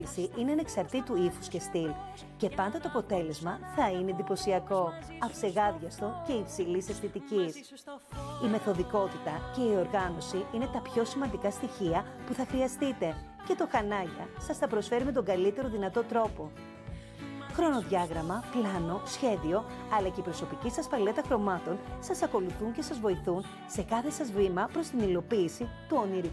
είναι ανεξαρτήτου ύφους και στυλ και πάντα το αποτέλεσμα θα είναι εντυπωσιακό, αψεγάδιαστο και υψηλής αισθητικής. Η μεθοδικότητα και η οργάνωση είναι τα πιο σημαντικά στοιχεία που θα χρειαστείτε και το Χανάγια σας τα προσφέρει με τον καλύτερο δυνατό τρόπο. Χρονοδιάγραμμα, πλάνο, σχέδιο, αλλά και η προσωπική σας παλέτα χρωμάτων σας ακολουθούν και σας βοηθούν σε κάθε σας βήμα προς την υλοποίηση του ονειρικού